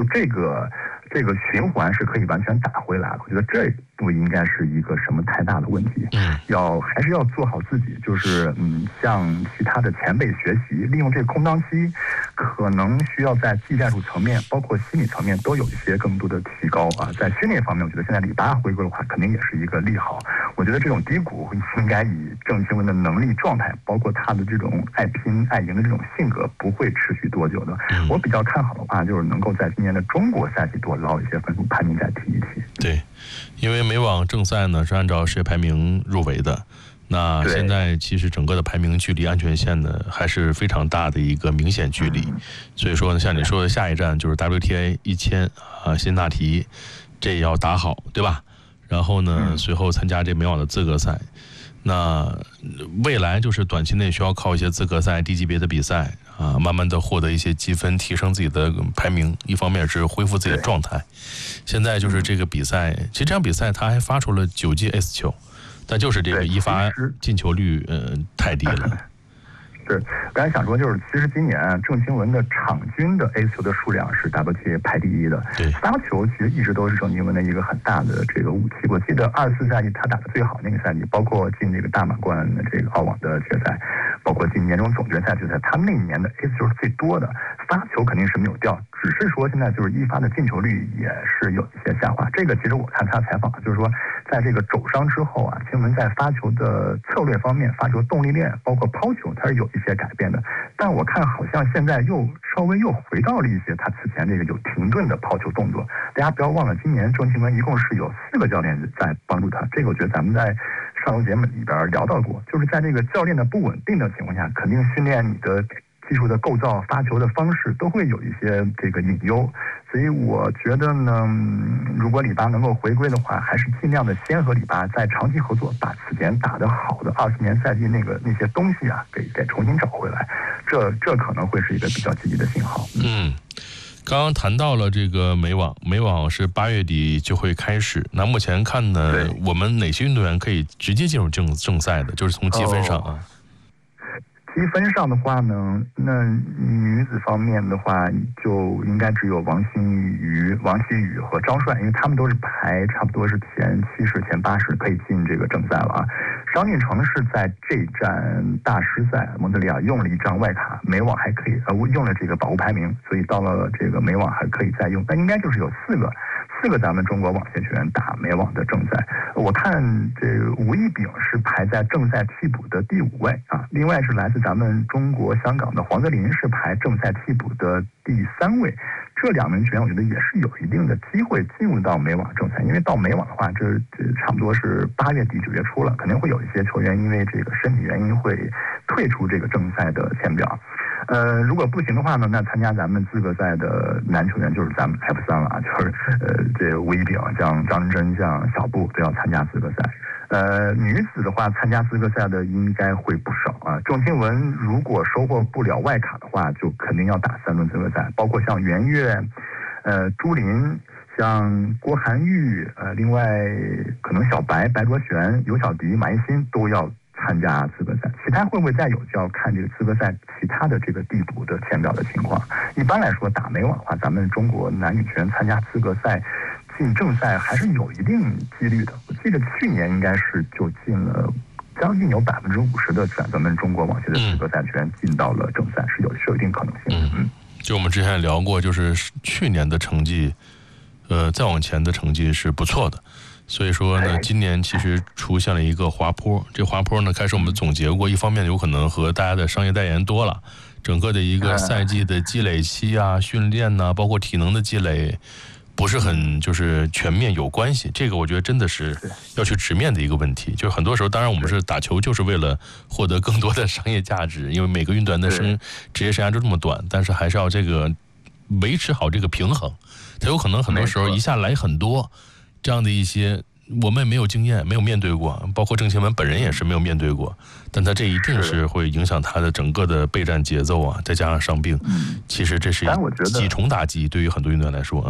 就这个循环是可以完全打回来的。我觉得这不应该是一个什么太大的问题。还是要做好自己，就是向其他的前辈学习，利用这个空档期，可能需要在技战术层面，包括心理层面都有一些更多的提高啊。在训练方面，我觉得现在李八回归的话，肯定也是一个利好。我觉得这种低谷应该以郑钦文的能力状态，包括他的这种爱拼爱赢的这种性格，不会持续多久的。我比较看好的话，就是能够在今年的中国赛季多捞一些分数，排名再提一提。 对，因为美网正赛呢是按照世界排名入围的，那现在其实整个的排名距离安全线呢还是非常大的一个明显距离，所以说呢，像你说的下一站就是 WTA 1000啊，辛纳提，这也要打好，对吧？然后呢，随后参加这美网的资格赛。那未来就是短期内需要靠一些资格赛低级别的比赛啊，慢慢的获得一些积分，提升自己的排名。一方面是恢复自己的状态。现在就是这个比赛，其实这场比赛他还发出了9记 S 球，但就是这个一发进球率太低了。 是，刚才想说就是，其实今年郑钦文的场均的 A 球的数量是 WTA 排第1的。 对， 发球其实一直都是郑钦文的一个很大的这个武器。我记得24赛季他打的最好那个赛季，包括进这个大满贯的这个澳网的决赛，包括进年终总决赛决赛，他那一年的 A 球是最多的，发球肯定是没有掉，只是说现在就是一发的进球率也是有一些下滑。这个其实我看他采访，就是说在这个肘伤之后啊，钦文在发球的策略方面、发球动力链，包括抛球，他是有一些改变的。但我看好像现在稍微回到了一些他此前这个有停顿的抛球动作。大家不要忘了，今年郑钦文一共是有4个教练在帮助他。这个我觉得咱们在上周节目里边聊到过，就是在这个教练的不稳定的情况下，肯定训练你的技术的构造、发球的方式都会有一些这个隐忧。所以我觉得呢，如果李八能够回归的话，还是尽量的先和李八在长期合作，把此前打得好的20年赛季那些东西啊，给重新找回来。这可能会是一个比较积极的信号。 刚刚谈到了这个美网是8月底就会开始。那目前看呢，我们哪些运动员可以直接进入正赛的？就是从积分上啊。 积分上的话呢，那女子方面的话，就应该只有王曦雨和张帅，因为他们都是排差不多是前70、前80可以进这个正赛了啊。张俊成是在这站大师赛蒙特利尔用了一张外卡，美网还可以用了这个保护排名，所以到了这个美网还可以再用。但应该就是有4个咱们中国网线球员打美网的正赛。我看这个吴一丙是排在正赛替补的第5位啊，另外是来自咱们中国香港的黄泽林是排正赛替补的第3位。这2名球员我觉得也是有一定的机会进入到美网正赛，因为到美网的话，这差不多是8月底9月初了，肯定会有一些球员因为这个身体原因会退出这个正赛的签表。如果不行的话呢，那参加咱们资格赛的男球员就是咱们 F3了啊，就是这吴一丙、像张真、像小布都要参加资格赛。女子的话，参加资格赛的应该会不少啊。郑钦文如果收获不了外卡的话，就肯定要打3轮资格赛，包括像袁岳、朱琳、像郭涵玉，另外可能小白、白卓璇、尤小迪、马一新都要参加资格赛，其他会不会再有就要看这个资格赛其他的这个递补的签表的情况。一般来说，打美网的话，咱们中国男女球员参加资格赛进正赛还是有一定几率的。我记得去年应该是就进了将近有50%的咱们中国网协的资格赛球员进到了正赛，是有一定可能性的。 就我们之前也聊过，就是去年的成绩，再往前的成绩是不错的。所以说呢，今年其实出现了一个滑坡。这滑坡呢，开始我们总结过，一方面有可能和大家的商业代言多了，整个的一个赛季的积累期啊、训练呐，包括体能的积累，不是很就是全面有关系。这个我觉得真的是要去直面的一个问题。就是很多时候，当然我们是打球，就是为了获得更多的商业价值，因为每个运动员的职业生涯就这么短，但是还是要这个维持好这个平衡。他有可能很多时候一下来很多。这样的一些我们没有经验，没有面对过，包括郑钦文本人也是没有面对过，但他这一定是会影响他的整个的备战节奏啊，再加上伤病，其实这是几重打击对于很多运动员来说啊。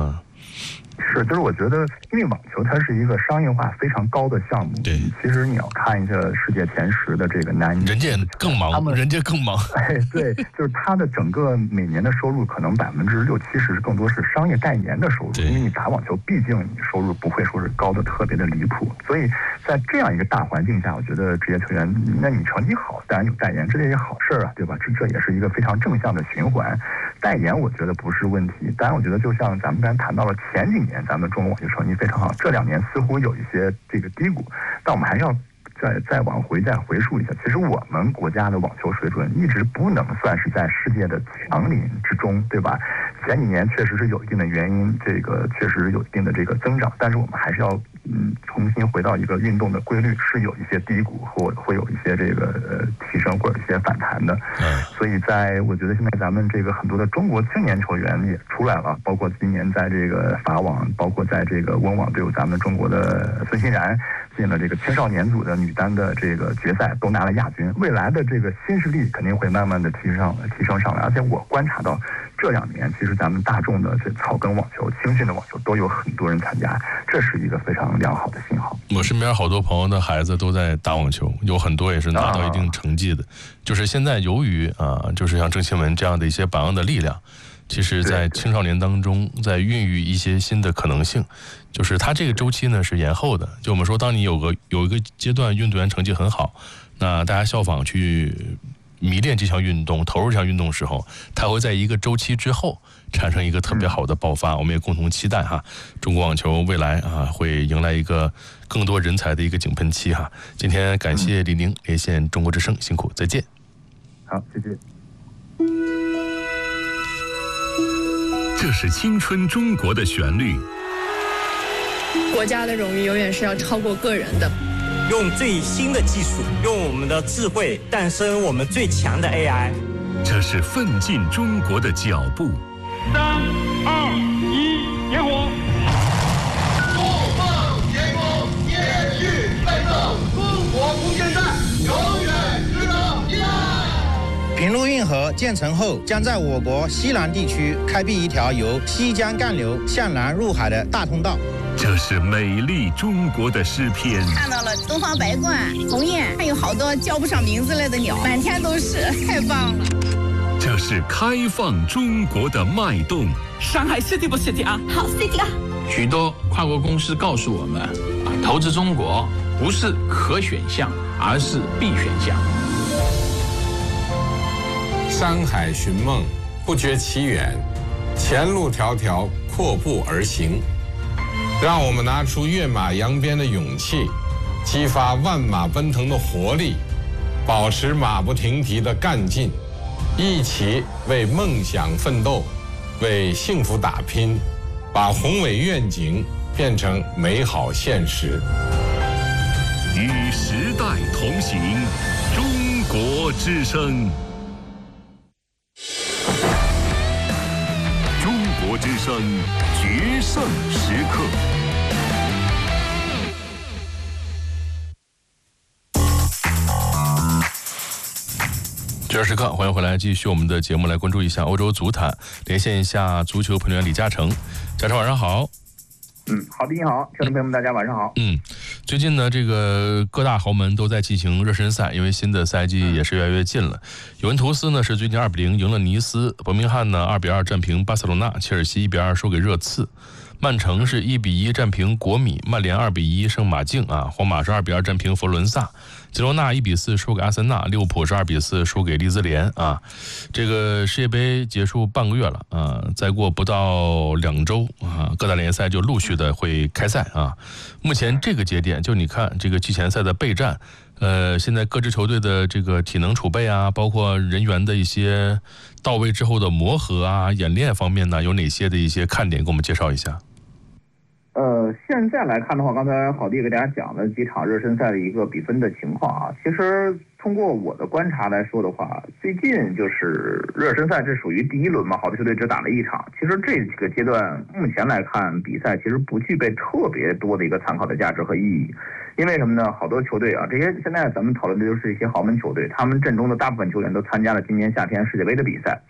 是，就是我觉得，因为网球它是一个商业化非常高的项目。 对， 其实你要看一下世界前10的这个男女， 人家更忙，人家更忙。 哎，对，就是他的整个每年的收入可能60%-70%更多是商业代言的收入，因为你打网球，毕竟你收入不会说是高的特别的离谱，所以在这样一个大环境下，我觉得职业球员，那你成绩好，当然有代言，这也是好事啊，对吧？这也是一个非常正向的循环。代言我觉得不是问题，当然我觉得就像咱们刚才谈到了前几年咱们中国网球成绩非常好，这2年似乎有一些这个低谷，但我们还是要再往回溯一下，其实我们国家的网球水准一直不能算是在世界的强邻之中，对吧？前几年确实是有一定的原因，这个确实有一定的这个增长，但是我们还是要重新回到一个运动的规律，是有一些低谷或会有一些这个提升或者一些反弹的。所以我觉得现在咱们这个很多的中国青年球员也出来了，包括今年在这个法网，包括在这个温网都有咱们中国的孙欣然进了这个青少年组的女单的这个决赛，都拿了亚军。未来的这个新势力肯定会慢慢的提升上来，而且我观察到这2年，其实咱们大众的这草根网球、青训的网球都有很多人参加，这是一个非常良好的信号。 我身边好多朋友的孩子都在打网球，有很多也是拿到一定成绩的。就是现在由于就是像郑钦文这样的一些榜样的力量，其实在青少年当中在孕育一些新的可能性。就是它这个周期呢是延后的，就我们说，当你有一个阶段运动员成绩很好，那大家效仿去迷恋这项运动，投入这项运动的时候，它会在一个周期之后产生一个特别好的爆发。我们也共同期待中国网球未来会迎来一个更多人才的一个井喷期今天感谢李宁连线中国之声，辛苦，再见。 好，谢谢。 这是青春中国的旋律。 国家的荣誉永远是要超过个人的。 用最新的技术，用我们的智慧诞生我们最强的 AI。 这是奋进中国的脚步。 3、2、1，点火！ 不放天空，延续奋斗，中国空间站永远值得依赖。 平陆运河建成后，将在我国西南地区开辟一条由西江干流向南入海的大通道。 这是美丽中国的诗篇。 看到了东方白鹳、鸿雁，还有好多叫不上名字来的鸟，满天都是，太棒了。 这是开放中国的脉动。 上海 City 不 City 啊？ 好 City 啊！ 许多跨国公司告诉我们，投资中国不是可选项，而是必选项。 山海寻梦，不觉其远，前路迢迢，阔步而行。让我们拿出跃马扬鞭的勇气，激发万马奔腾的活力，保持马不停蹄的干劲，一起为梦想奋斗，为幸福打拼，把宏伟愿景变成美好现实。 与时代同行，中国之声。中国之声决胜时刻。 决胜时刻，欢迎回来，继续我们的节目，来关注一下欧洲足坛，连线一下足球评论员李嘉诚。嘉诚晚上好。 好的，你好，听众朋友们，大家晚上好。 最近呢，这个各大豪门都在进行热身赛，因为新的赛季也是越来越近了。尤文图斯呢是最近2-0赢了尼斯，伯明翰呢2-2战平巴塞罗那，切尔西1-2输给热刺，曼城是1-1战平国米，曼联2-1胜马竞皇马是2-2战平佛罗伦萨，吉罗纳1-4输给阿森纳，利物浦是2-4输给利兹联这个世界杯结束半个月了再过不到2周各大联赛就陆续的会开赛目前这个节点，就你看这个季前赛的备战，现在各支球队的这个体能储备包括人员的一些到位之后的磨合演练方面呢，有哪些的一些看点，给我们介绍一下？ 现在来看的话，刚才郝弟给大家讲了几场热身赛的一个比分的情况其实通过我的观察来说的话，最近就是热身赛这属于第1轮嘛，好的球队只打了1场。其实这几个阶段目前来看，比赛其实不具备特别多的一个参考的价值和意义。因为什么呢？好多球队这些现在咱们讨论的就是一些豪门球队，他们阵中的大部分球员都参加了今年夏天世界杯的比赛。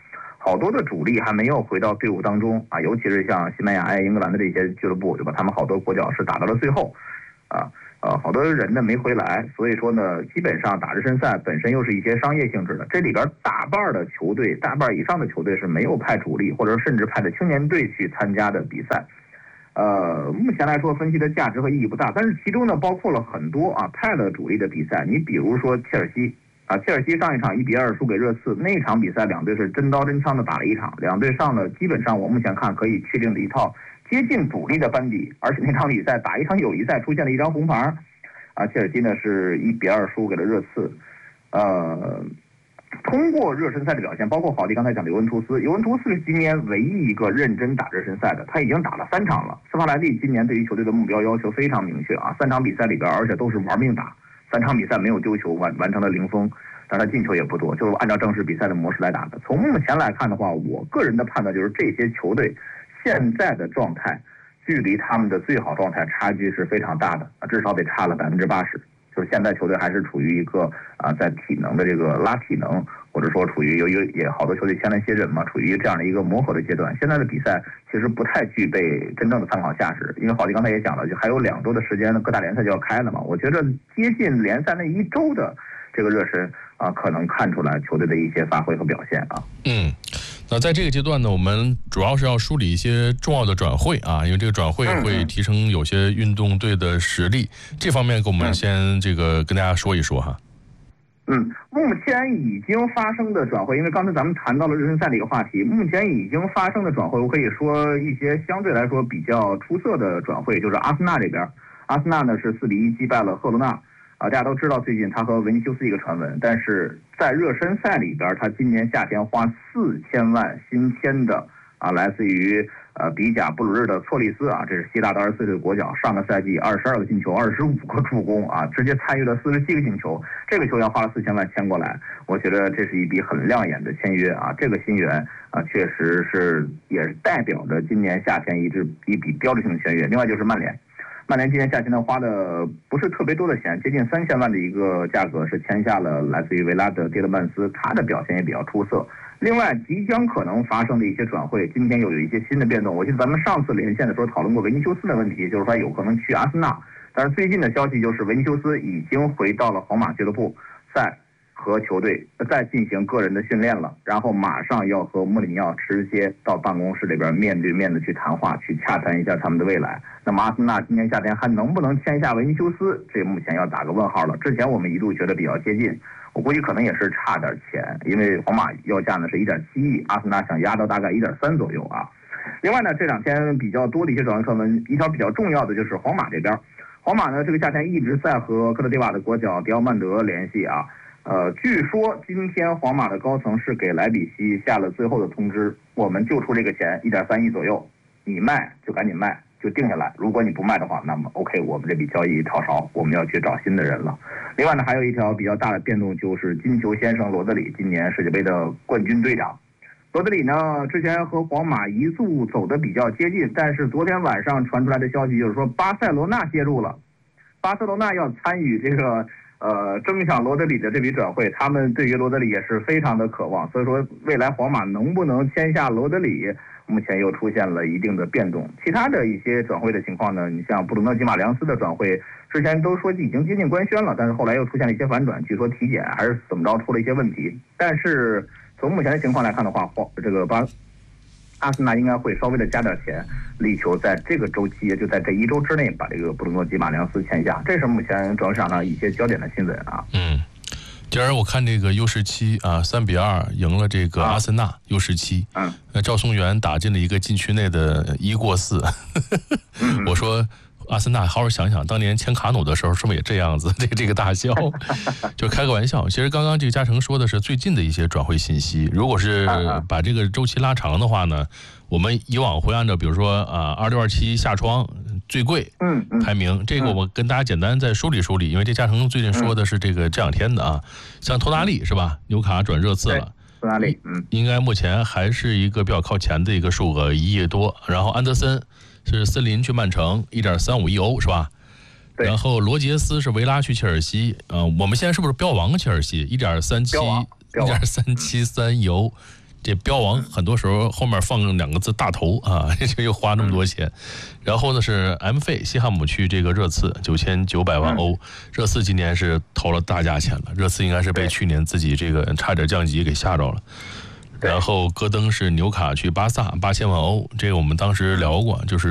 好多的主力还没有回到队伍当中啊，尤其是像西班牙、英格兰的这些俱乐部，对吧？他们好多国脚是打到了最后，好多人呢没回来，所以说呢，基本上打热身赛本身又是一些商业性质的，这里边大半的球队，大半以上的球队是没有派主力，或者甚至派的青年队去参加的比赛。目前来说分析的价值和意义不大，但是其中呢包括了很多派了主力的比赛，你比如说切尔西。切尔西上一场1-2输给热刺，那场比赛两队是真刀真枪的打了一场，两队上了基本上我目前看可以确定的一套接近主力的班底，而且那场比赛打一场友谊赛出现了一张红牌，切尔西呢是1-2输给了热刺。通过热身赛的表现，包括郝迪刚才讲的尤文图斯是今年唯一一个认真打热身赛的，他已经打了3场了。斯帕莱蒂今年对于球队的目标要求非常明确3场比赛里边，而且都是玩命打。3场比赛没有丢球，完成了0封，但他进球也不多，就是按照正式比赛的模式来打的。从目前来看的话，我个人的判断就是这些球队现在的状态，距离他们的最好状态差距是非常大的，至少得差了80%。就是现在球队还是处于一个在体能的这个拉体能，或者说处于由于也好多球队签了些人嘛，处于这样的一个磨合的阶段。现在的比赛其实不太具备真正的参考价值，因为郝迪刚才也讲了，就还有2周的时间呢，各大联赛就要开了嘛。我觉得接近联赛那1周的这个热身可能看出来球队的一些发挥和表现啊。 那在这个阶段呢，我们主要是要梳理一些重要的转会因为这个转会会提升有些运动队的实力，这方面给我们先跟大家说一说哈。 目前已经发生的转会，因为刚才咱们谈到了热身赛的一个话题，目前已经发生的转会，我可以说一些相对来说比较出色的转会，就是阿森纳这边，阿森纳呢是4-1击败了赫罗纳。大家都知道最近他和维尼修斯一个传闻，但是在热身赛里边，他今年夏天花4000万新签的来自于比甲布鲁日的措利斯这是希腊的24岁国脚，上个赛季22个进球，25个助攻直接参与了47个进球，这个球员花了4000万签过来，我觉得这是一笔很亮眼的签约这个新援确实是也是代表着今年夏天一笔标志性的签约。另外就是曼联今年夏天呢花的不是特别多的钱，接近3000万的一个价格是签下了来自于维拉的蒂勒曼斯，他的表现也比较出色。另外即将可能发生的一些转会，今天又有一些新的变动。我记得咱们上次连线的时候讨论过维尼修斯的问题，就是说有可能去阿森纳，但是最近的消息就是维尼修斯已经回到了皇马俱乐部，在和球队再进行个人的训练了，然后马上要和穆里尼奥直接到办公室里边面对面的去谈话，去洽谈一下他们的未来。那么阿森纳今年夏天还能不能签下维尼修斯，这目前要打个问号了。之前我们一度觉得比较接近，我估计可能也是差点钱，因为皇马要价呢是1.7亿，阿森纳想压到大概1.3左右另外呢，这2天比较多的一些转会传闻，一条比较重要的就是皇马这边，皇马呢这个夏天一直在和科特迪瓦的国脚迪奥曼德联系据说今天皇马的高层是给莱比锡下了最后的通知，我们就出这个钱1.3亿左右，你卖就赶紧卖，就定下来，如果你不卖的话，那么 OK， 我们这笔交易跳槽，我们要去找新的人了。另外呢，还有一条比较大的变动，就是金球先生罗德里今年世界杯的冠军队长。罗德里呢之前和皇马一度走得比较接近，但是昨天晚上传出来的消息就是说巴塞罗那介入了，巴塞罗那要参与这个争抢罗德里的这笔转会，他们对于罗德里也是非常的渴望，所以说未来皇马能不能签下罗德里，目前又出现了一定的变动。其他的一些转会的情况呢，你像布鲁诺·吉马良斯的转会，之前都说已经接近官宣了，但是后来又出现了一些反转，据说体检还是怎么着出了一些问题。但是从目前的情况来看的话，这个阿森纳应该会稍微的加点钱，力求在这个周期，就在这1周之内把这个布鲁诺·吉马良斯签下。这是目前转会市场上一些焦点的新闻今儿我看这个 U17 3-2赢了这个阿森纳 U17，赵松元打进了一个禁区内的1过4，我说阿森纳好好想想，当年签卡努的时候是不是也这样子？这个大笑，就开个玩笑。其实刚刚这个嘉诚说的是最近的一些转会信息，如果是把这个周期拉长的话呢，我们以往会按照比如说2627下窗最贵排名，这个我跟大家简单再梳理梳理，因为这嘉诚最近说的是这2天的像托纳利是吧？纽卡转热刺了。 托纳利应该目前还是一个比较靠前的一个数额1亿多，然后安德森是森林去曼城1.35亿欧是吧？然后罗杰斯是维拉去切尔西，我们现在是不是标王切尔西1.373亿欧？ 这标王很多时候后面放2个字大头啊，就又花那么多钱。然后呢是 M 费西汉姆区这个热刺9900万欧，热刺今年是投了大价钱了，热刺应该是被去年自己这个差点降级给吓着了。然后戈登是纽卡去巴萨8000万欧，这个我们当时聊过，就是